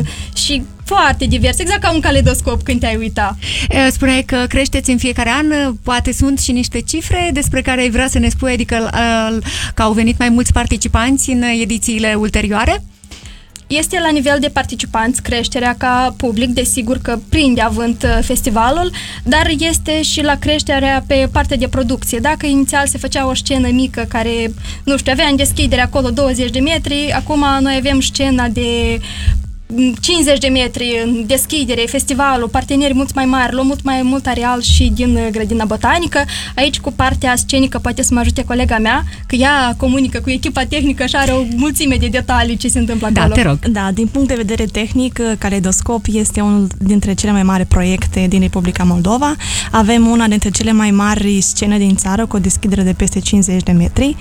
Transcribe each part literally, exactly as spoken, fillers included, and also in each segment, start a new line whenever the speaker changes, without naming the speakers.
și foarte divers, exact ca un caleidoscop când te-ai uita.
Spuneai că creșteți în fiecare an, poate sunt și niște cifre despre care ai vrea să ne spui, adică că au venit mai mulți participanți în edițiile ulterioare?
Este la nivel de participanți creșterea ca public, desigur că prinde având festivalul, dar este și la creșterea pe partea de producție. Dacă inițial se făcea o scenă mică care, nu știu, avea în deschidere acolo douăzeci de metri, acum noi avem scena de cincizeci de metri în deschidere, festivalul, parteneri mult mai mari, luăm mult mai mult areal și din grădina botanică. Aici cu partea scenică poate să mă ajute colega mea, că ea comunică cu echipa tehnică și are o mulțime de detalii ce se întâmplă acolo.
Da, te rog.
Da, din punct de vedere tehnic, Caleidoscop este unul dintre cele mai mari proiecte din Republica Moldova. Avem una dintre cele mai mari scene din țară cu o deschidere de peste cincizeci de metri.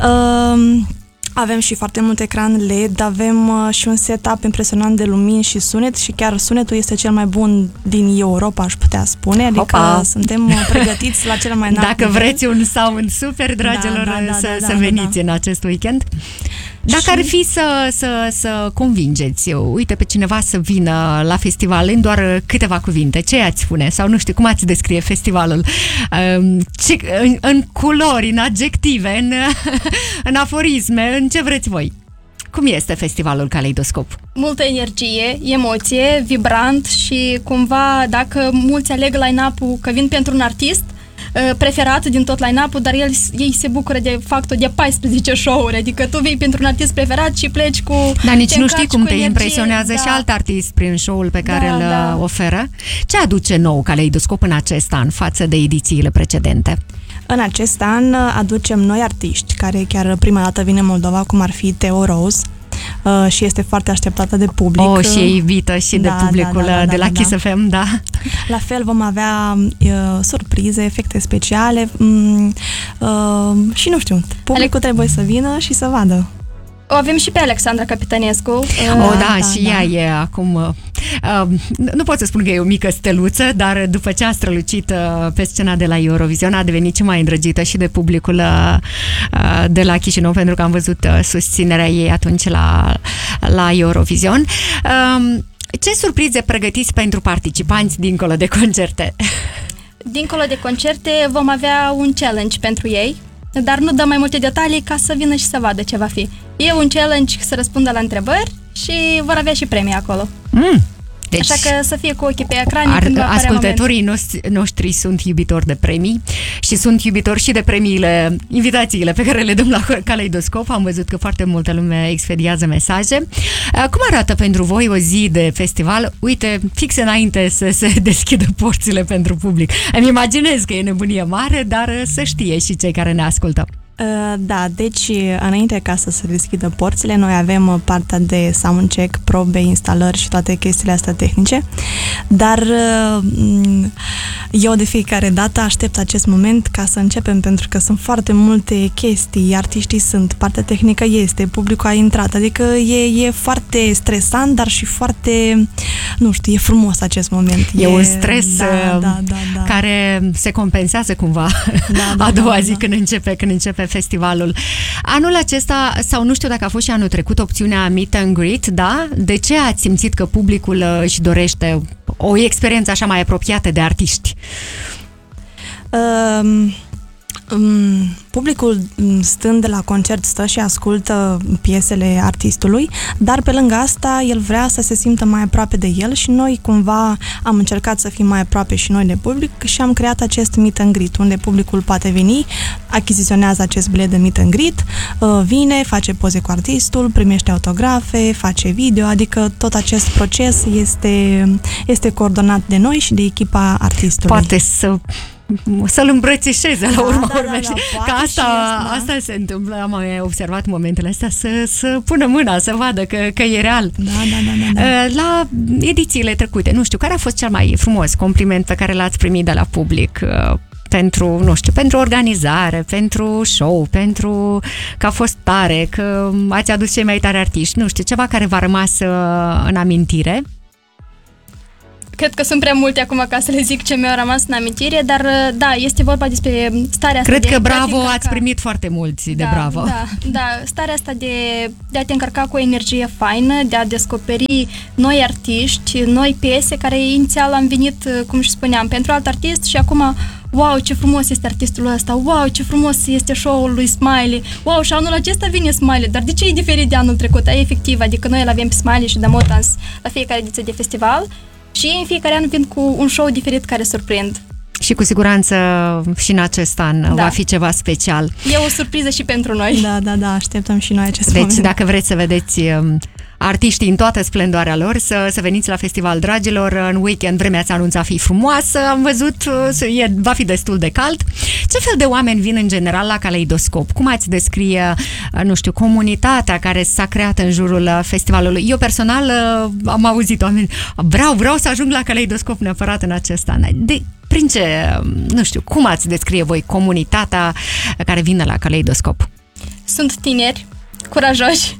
Uh, Avem și foarte mult ecran L E D, avem uh, și un setup impresionant de lumini și sunet și chiar sunetul este cel mai bun din Europa, aș putea spune, adică Opa. suntem uh, pregătiți la cel mai înalt
Dacă nivel. Vreți un sound super, dragilor, da, da, da, să, da, da, să veniți da, da. în acest weekend. Dacă și... ar fi să, să, să convingeți, uite, pe cineva să vină la festival în doar câteva cuvinte, ce ați spune? Sau nu știu, cum ați descrie festivalul? Ce, în, în culori, în adjective, în, în aforisme, în ce vreți voi? Cum este festivalul Caleidoscop?
Multă energie, emoție, vibrant și cumva dacă mulți aleg line-up-ul că vin pentru un artist preferat din tot line-up-ul, dar el, ei se bucură de factul de paisprezece show-uri, adică tu vii pentru un artist preferat și pleci cu...
Dar nici nu știi cum te
energie,
impresionează da. și alt artist prin show-ul pe care da, îl
da.
oferă. Ce aduce nou Caleidoscop în acest an față de edițiile precedente?
În acest an aducem noi artiști, care chiar prima dată vin în Moldova, cum ar fi Theo Rose, Uh, și este foarte așteptată de public.
Oh, și e iubită și da, de publicul da, da, da, de la da, Kiss da. F M, da.
La fel vom avea uh, surprize, efecte speciale um, uh, și nu știu, publicul Ale... trebuie să vină și să vadă.
O avem și pe Alexandra Capitanescu.
Oh, da, da, și da, ea da. e acum... Uh, nu pot să spun că e o mică steluță, dar după ce a strălucit uh, pe scena de la Eurovision, a devenit cea mai îndrăgită și de publicul uh, de la Chișinău, pentru că am văzut uh, susținerea ei atunci la, la Eurovision. Uh, ce surprize pregătiți pentru participanți dincolo de concerte?
Dincolo de concerte vom avea un challenge pentru ei, dar nu dăm mai multe detalii ca să vină și să vadă ce va fi. E un challenge să răspundă la întrebări și vor avea și premii acolo. Mm. Deci, așa că să fie cu ochii pe ecran.
Ar, ascultătorii noștri, noștri sunt iubitori de premii și sunt iubitori și de premiile, invitațiile pe care le dăm la Caleidoscop. Am văzut că foarte multă lume expediază mesaje. Cum arată pentru voi o zi de festival? Uite, fix înainte să se deschidă porțile pentru public. Îmi imaginez că e nebunie mare, dar să știe și cei care ne ascultă.
Da, deci înainte ca să se deschidă porțile, noi avem partea de soundcheck, probe, instalări și toate chestiile astea tehnice, dar eu de fiecare dată aștept acest moment ca să începem, pentru că sunt foarte multe chestii, artiștii sunt, partea tehnică este, publicul a intrat, adică e, e foarte stresant, dar și foarte, nu știu, e frumos acest moment.
E, e un stres
da, da, da, da.
care se compensează cumva
da, da,
a doua
da,
zi
da.
când începe, când începe festivalul. Anul acesta, sau nu știu dacă a fost și anul trecut, opțiunea Meet and Greet, da? De ce ați simțit că publicul își dorește o experiență așa mai apropiată de artiști?
Um... Um, publicul stând de la concert stă și ascultă piesele artistului, dar pe lângă asta el vrea să se simtă mai aproape de el și noi cumva am încercat să fim mai aproape și noi de public și am creat acest meet and greet, unde publicul poate veni, achiziționează acest bilet de meet and greet, vine, face poze cu artistul, primește autografe, face video, adică tot acest proces este, este coordonat de noi și de echipa artistului.
Poate să să-l îmbrățișeze la urma
da,
urmei.
Da, da,
că asta,
asta,
asta se întâmplă, am mai observat momentele astea, să, să pună mâna, să vadă că, că e real.
Da, da, da, da, da.
La edițiile trecute, nu știu, care a fost cel mai frumos compliment pe care l-ați primit de la public? Pentru, nu știu, pentru organizare, pentru show, pentru că a fost tare, că ați adus cei mai tari artiști, nu știu, ceva care v-a rămas în amintire?
cred că sunt prea multe acum ca să le zic ce mi-au rămas în amintire, dar da, este vorba despre starea asta
cred
de...
că bravo,
de
ați primit foarte mulți de
da,
bravo.
Da, da, starea asta de, de a te încărca cu o energie faină, de a descoperi noi artiști, noi piese, care inițial am venit, cum și spuneam, pentru alt artist și acum wow, ce frumos este artistul ăsta, wow, ce frumos este show-ul lui Smiley, wow, și anul acesta vine Smiley, dar de ce e diferit de anul trecut? E efectiv, adică noi îl avem pe Smiley și Damotans la fiecare ediție de festival și în fiecare an vin cu un show diferit care surprind.
Și cu siguranță și în acest an da. va fi ceva special.
E o surpriză și pentru noi.
Da, da, da, așteptăm și noi acest
deci,
moment.
dacă vreți să vedeți artiștii în toată splendoarea lor, să, să veniți la festival, dragilor. În weekend vremea ți-a anunțat fi frumoasă, am văzut, e, va fi destul de cald. Ce fel de oameni vin în general la Caleidoscop? Cum ați descrie, nu știu, comunitatea care s-a creat în jurul festivalului? Eu personal am auzit oameni, vreau, vreau să ajung la Caleidoscop neapărat în acest an. De, prin ce, nu știu, cum ați descrie voi comunitatea care vine la Caleidoscop?
Sunt tineri, curajoși,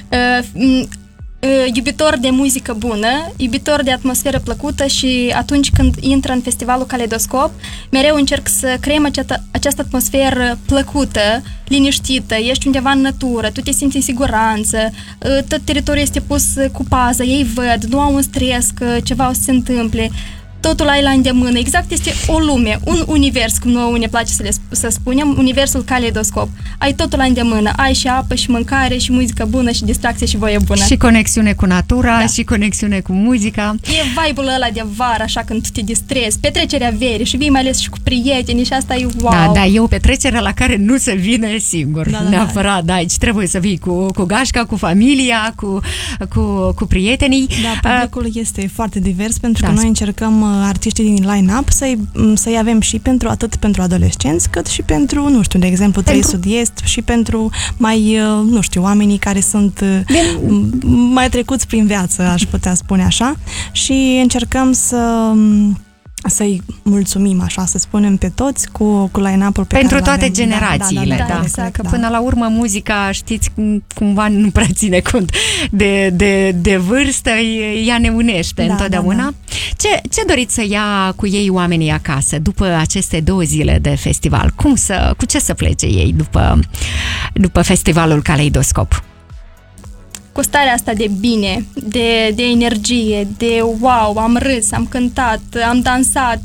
iubitor de muzică bună, iubitor de atmosferă plăcută și atunci când intră în festivalul Caleidoscop, mereu încerc să creăm această, această atmosferă plăcută, liniștită, ești undeva în natură, tu te simți în siguranță, tot teritoriul este pus cu pază, ei văd, nu au un stres că ceva o să se întâmple. Totul ai la îndemână. Exact, este o lume, un univers, cum nouă ne place să, le, să spunem, universul Caleidoscop. Ai totul la îndemână. Ai și apă, și mâncare, și muzică bună, și distracție, și voie bună.
Și conexiune cu natura, da. și conexiune cu muzica.
E vibe-ul ăla de vară, așa, când tu te distrezi, petrecerea verii și vii mai ales și cu prietenii și asta e wow.
Da, da, e o petrecere la care nu se vine singur,
da, da,
neapărat, da, aici trebuie să vii cu, cu gașca, cu familia, cu, cu, cu prietenii.
Da, publicul uh, este foarte divers, pentru
da,
că noi încercăm artiștii din line-up să-i, să-i avem și pentru atât pentru adolescenți, cât și pentru, nu știu, de exemplu, trei Sud-Est și pentru mai, nu știu, oamenii care sunt Bine. mai trecuți prin viață, aș putea spune așa, și încercăm să să-i mulțumim, așa, să spunem, pe toți cu, cu line-up-ul pe
pentru
care
toate
avem.
generațiile, da, da, da,
da, exact,
că
da.
până la urmă muzica, știți, cumva nu prea ține cont de, de, de vârstă, ea ne unește da, întotdeauna. Da, da. Ce, ce doriți să ia cu ei oamenii acasă după aceste două zile de festival? Cum să, cu ce să plece ei după, după festivalul Caleidoscop?
Cu starea asta de bine, de, de energie, de wow, am râs, am cântat, am dansat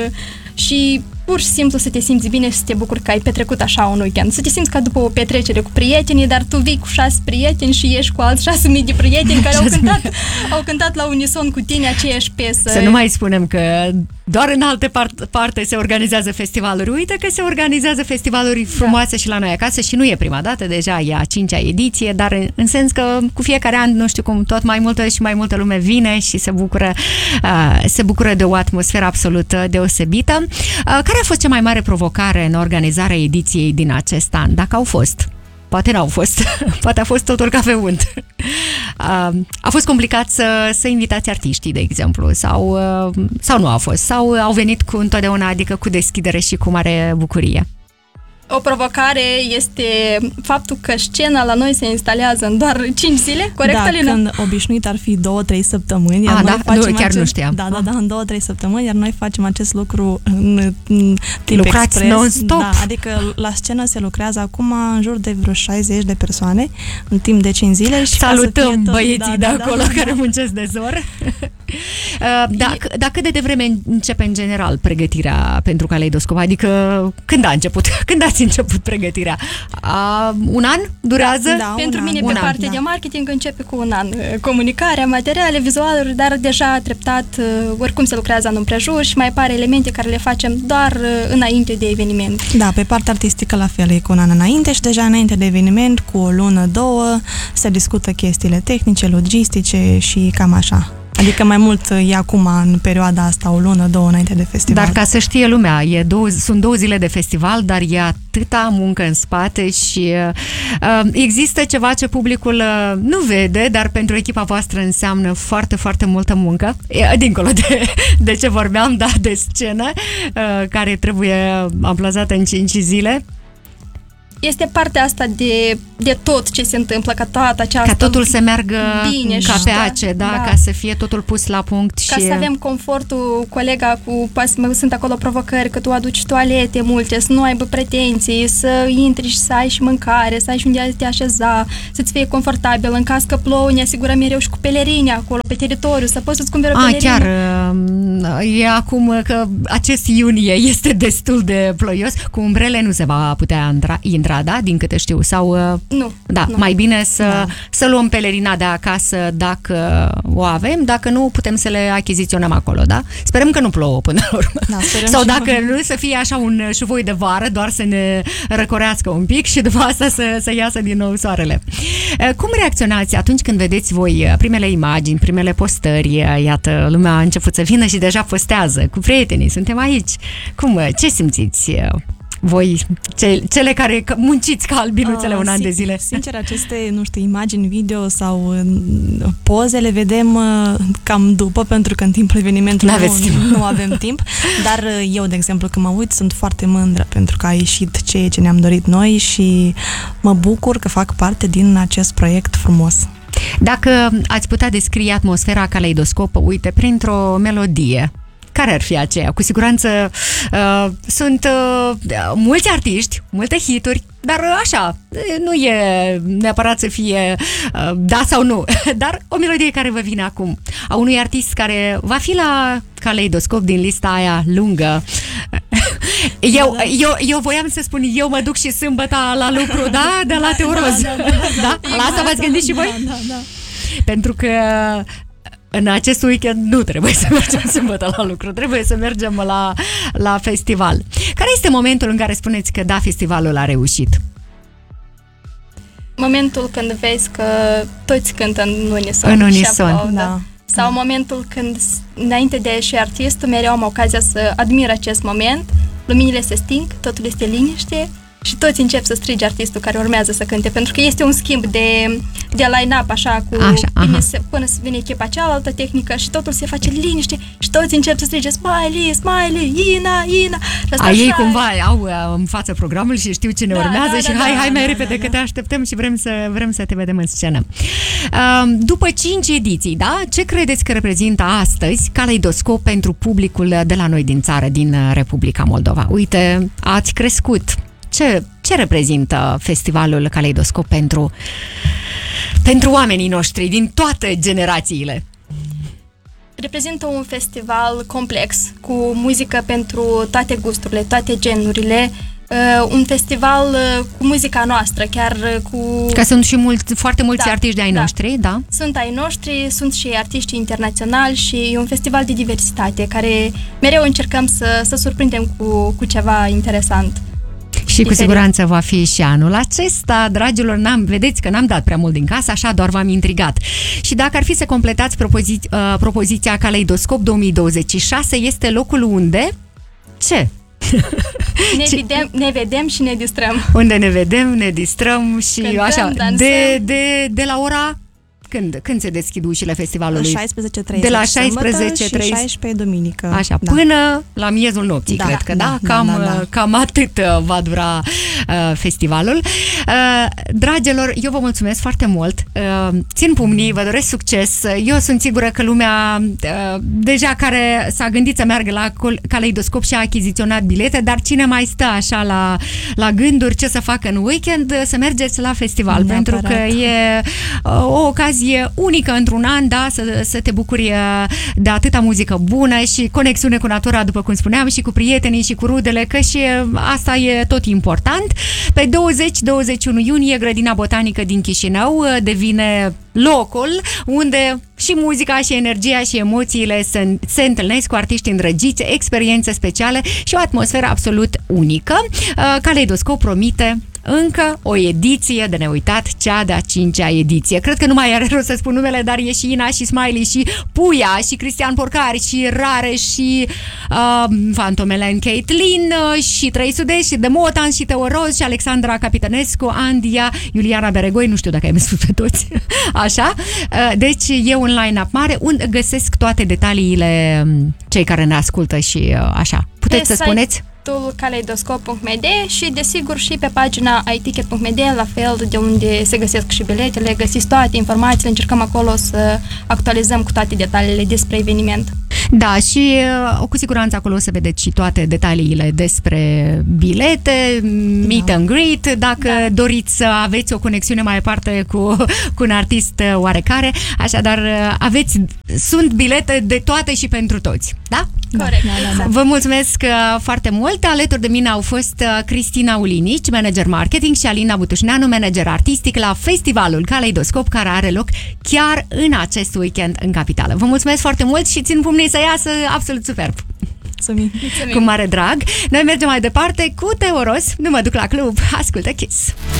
și pur și simplu să te simți bine și să te bucuri că ai petrecut așa un weekend. Să te simți ca după o petrecere cu prietenii, dar tu vii cu șase prieteni și ieși cu alți șase mii de prieteni care au cântat, au cântat la unison cu tine aceeași piesă.
Să nu mai spunem că doar în alte part- parte se organizează festivaluri. Uite că se organizează festivaluri frumoase da. și la noi acasă și nu e prima dată, deja e a cincea ediție, dar în, în sens că cu fiecare an, nu știu cum, tot mai multă și mai multă lume vine și se bucură, uh, se bucură de o atmosferă absolut deosebită. Uh, care a fost cea mai mare provocare în organizarea ediției din acest an? Dacă au fost. Poate n-au fost. Poate a fost totul ca pe unt. A fost complicat să, să invitați artiștii, de exemplu, sau, sau nu a fost, sau au venit cu întotdeauna, adică cu deschidere și cu mare bucurie.
O provocare este faptul că scena la noi se instalează în doar cinci zile, corect,
da,
Alina?
când obișnuit ar fi două trei săptămâni. Iar
A,
noi
da?
facem
Nu, chiar
acest,
nu știam.
Da, da, da, în două trei săptămâni, iar noi facem acest lucru în, în timp
Lucrați
expres.
non-stop.
Da, adică la scenă se lucrează acum în jur de vreo șaizeci de persoane în timp de cinci zile. Și
salutăm
tot,
băieții
da,
de
da,
acolo
da, da,
care
da.
muncesc de zor. Dacă, dacă de devreme începe în general pregătirea pentru Caleidoscop, adică când a început? Când ați început pregătirea? A, un an durează?
Da, da,
Pentru
un
mine,
an,
pe
un
partea
an,
de
da.
marketing, începe cu un an. Comunicarea, materiale, vizualuri, dar deja treptat, oricum se lucrează în împrejur și mai apare elemente care le facem doar înainte de eveniment.
Da, pe partea artistică la fel, e cu un an înainte și deja înainte de eveniment, cu o lună, două, se discută chestiile tehnice, logistice și cam așa. Adică mai mult e acum, în perioada asta, o lună, două înainte de festival.
Dar ca să știe lumea, e două, sunt două zile de festival, dar e atâta muncă în spate și uh, există ceva ce publicul uh, nu vede, dar pentru echipa voastră înseamnă foarte, foarte multă muncă. E, dincolo de, de ce vorbeam, da, de scenă, uh, care trebuie amplasată în cinci zile.
Este partea asta de de tot ce se întâmplă, ca toată această...
Ca totul să meargă
bine,
ca pe
da,
ace, da?
da,
ca să fie totul pus la punct.
Ca
și...
să avem confortul, colega cu... Sunt acolo provocări, că tu aduci toalete multe, să nu aibă pretenții, să intri și să ai și mâncare, să ai și unde a te așeza, să-ți fie confortabil. În caz că plouă, ne asigurăm mereu și cu pelerini acolo, pe teritoriu, să poți să-ți cumperi o pelerină.
A, chiar, e acum că acest iunie este destul de ploios, cu umbrele nu se va putea intra, intra da? Din câte știu, sau...
Nu.
Da,
nu.
mai bine să,
da.
să luăm pelerina de acasă dacă o avem, dacă nu putem să le achiziționăm acolo, da? Sperăm că nu plouă până la urmă.
Da,
sau dacă nu, să fie așa un șuvoi de vară, doar să ne răcorească un pic și după asta să, să iasă din nou soarele. Cum reacționați atunci când vedeți voi primele imagini, primele postări? Iată, lumea a început să vină și deja postează cu prietenii, suntem aici. Cum, ce simțiți voi, ce, cele care munciți ca albinuțele uh, un an
sin-
de zile?
Sincer, aceste, nu știu, imagini, video sau uh, poze le vedem uh, cam după, pentru că în timpul evenimentului nu, nu avem timp, dar uh, eu, de exemplu, când mă uit, sunt foarte mândră pentru că a ieșit ceea ce ne-am dorit noi și mă bucur că fac parte din acest proiect frumos.
Dacă ați putea descrie atmosfera Caleidoscop, uite, printr-o melodie, care ar fi aceea? Cu siguranță uh, sunt uh, mulți artiști, multe hituri, dar așa, nu e neapărat să fie uh, da sau nu, dar o melodie care vă vine acum, a unui artist care va fi la Caleidoscop din lista aia lungă. Eu, eu, eu voiam să spun, eu mă duc și sâmbătă la lucru, da? De la Teoroz. Da, da, da, da, da. La asta v-ați gândit și voi?
Da, da, da.
Pentru că în acest weekend nu trebuie să mergem sâmbătă la lucru, trebuie să mergem la, la festival. Care este momentul în care spuneți că da, festivalul a reușit?
Momentul când vezi că toți cântă în unison.
În unison,
da. Sau da. Momentul când, înainte de a ieși artistul, mereu am ocazia să admir acest moment, luminile se sting, totul este liniște și toți încep să strige artistul care urmează să cânte, pentru că este un schimb de, de line-up, așa, cu
așa,
bine se, până să vine echipa cealaltă tehnică și totul se face liniște și toți încep să strige Smiley, Smiley, Ina, Ina. Și asta
A, ei
așa...
cumva au în față programul și știu cine
da,
urmează
da,
și
da,
hai,
da,
hai mai
da,
repede
da,
că
da.
te așteptăm și vrem să, vrem să te vedem în scenă. După cinci ediții, da? Ce credeți că reprezintă astăzi Caleidoscop pentru publicul de la noi din țară, din Republica Moldova? Uite, ați crescut. Ce, ce reprezintă festivalul Caleidoscop pentru, pentru oamenii noștri din toate generațiile?
Reprezintă un festival complex, cu muzică pentru toate gusturile, toate genurile, uh, un festival uh, cu muzica noastră, chiar uh, cu...
Că sunt și mulți, foarte mulți
da,
artiști de ai
da.
noștri, da?
Sunt ai noștri, sunt și artiști internaționali și e un festival de diversitate, care mereu încercăm să, să surprindem cu, cu ceva interesant.
Și cu siguranță va fi și anul acesta, dragilor, n-am, vedeți că n-am dat prea mult din casă, așa doar v-am intrigat. Și dacă ar fi să completați propozi- uh, propoziția Caleidoscop două mii douăzeci și șase, este locul unde? Ce?
Ne, vedem, ne vedem și ne distrăm.
Unde ne vedem, ne distrăm și
Cântăm,
așa,
dansăm.
de, de, de la ora... Când, când se deschid ușile festivalului?
șaisprezece treizeci
De la șaisprezece treizeci
și șaisprezece duminică.
Așa, da. Până la miezul nopții,
da,
cred că, da?
da,
Cam,
da, da, da.
cam atât va dura uh, festivalul. Uh, dragilor, eu vă mulțumesc foarte mult. Uh, țin pumnii, vă doresc succes. Eu sunt sigură că lumea uh, deja care s-a gândit să meargă la Caleidoscop și a achiziționat bilete, dar cine mai stă așa la, la gânduri ce să facă în weekend, să mergeți la festival,
Neapărat.
pentru că e uh, o ocazie unică într-un an, da, să, să te bucuri de atâta muzică bună și conexiune cu natura, după cum spuneam, și cu prietenii și cu rudele, că și asta e tot important. Pe douăzeci douăzeci și unu iunie, Grădina Botanică din Chișinău devine locul unde și muzica, și energia, și emoțiile se, se întâlnesc cu artiști îndrăgiți, experiențe speciale și o atmosferă absolut unică. Caleidoscop promite încă o ediție de neuitat, cea de-a cincea ediție. Cred că nu mai are rost să spun numele, dar e și Ina, și Smiley, și Puia, și Cristian Porcari, și Rare, și uh, Fantomelen Caitlin, și Trei Sudești, și Demotan, și Teo Roz, și Alexandra Capitănescu, Andia, Iuliana Beregoi, nu știu dacă ai mai spus pe toți, așa. Uh, deci e un line-up mare unde găsesc toate detaliile cei care ne ascultă și uh, așa. Puteți
Pe
să spuneți?
site-ul kaleidoscope punct m d și, desigur, și pe pagina i ticket punct m d, la fel, de unde se găsesc și biletele, găsiți toate informațiile, încercăm acolo să actualizăm cu toate detaliile despre eveniment.
Da, și cu siguranță acolo o să vedeți și toate detaliile despre bilete, meet and greet, dacă da. doriți să aveți o conexiune mai departe cu, cu un artist oarecare. Așadar, aveți, sunt bilete de toate și pentru toți, da?
Corect.
Da, da, da.
Vă mulțumesc foarte mult. Alături de mine au fost Cristina Ulinici, manager marketing, și Alina Butușneanu, manager artistic la festivalul Kaleidoscop, care are loc chiar în acest weekend în capitală. Vă mulțumesc foarte mult și țin pumnii să iasă absolut superb.
Mulțumim.
Cu mare drag. Noi mergem mai departe cu Teo Ros. Nu mă duc la club, ascultă Kiss.